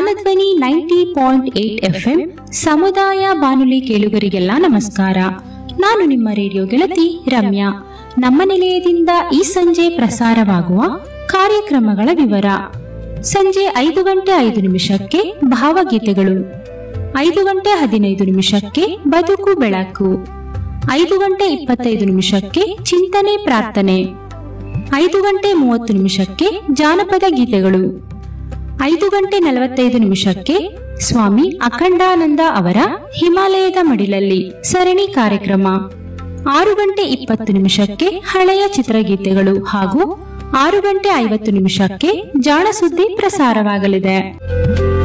Jnanadhwani 90.8 FM ಸಮುದಾಯ ಬಾನುಲಿ ಕೇಳುಗರಿಗೆಲ್ಲ ನಮಸ್ಕಾರ. ನಾನು ನಿಮ್ಮ ರೇಡಿಯೋ ಗೆಳತಿ ರಮ್ಯಾ. ನಮ್ಮ ನಿಲಯದಿಂದ ಈ ಸಂಜೆ ಪ್ರಸಾರವಾಗುವ ಕಾರ್ಯಕ್ರಮಗಳ ವಿವರ. ಸಂಜೆ 5:05 ಭಾವಗೀತೆಗಳು, 5:15 ಬದುಕು ಬೆಳಕು, 5:25 ಚಿಂತನೆ ಪ್ರಾರ್ಥನೆ, 5:30 ಜಾನಪದ ಗೀತೆಗಳು, 5:45 ಸ್ವಾಮಿ ಅಖಂಡಾನಂದ ಅವರ ಹಿಮಾಲಯದ ಮಡಿಲಲ್ಲಿ ಸರಣಿ ಕಾರ್ಯಕ್ರಮ, 6:20 ಹಳೆಯ ಚಿತ್ರಗೀತೆಗಳು ಹಾಗೂ 6:50 ಜಾಣ ಸುದ್ದಿ ಪ್ರಸಾರವಾಗಲಿದೆ.